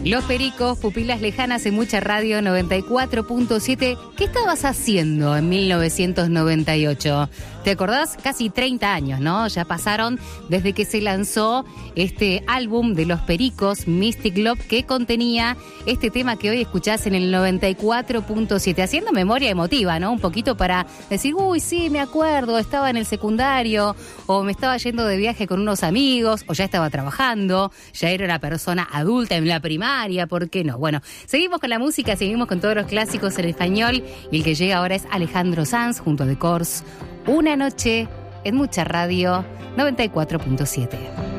Los Pericos, Pupilas Lejanas en Mucha Radio 94.7. ¿Qué estabas haciendo en 1998? ¿Te acordás? Casi 30 años, ¿no? Ya pasaron desde que se lanzó este álbum de Los Pericos, Mystic Love, que contenía este tema que hoy escuchás en el 94.7. Haciendo memoria emotiva, ¿no? Un poquito para decir, uy, sí, me acuerdo, estaba en el secundario, o me estaba yendo de viaje con unos amigos, o ya estaba trabajando, ya era una persona adulta en la primaria, ¿por qué no? Bueno, seguimos con la música, seguimos con todos los clásicos en español, y el que llega ahora es Alejandro Sanz junto a The Corrs. Una noche en Mucha Radio 94.7.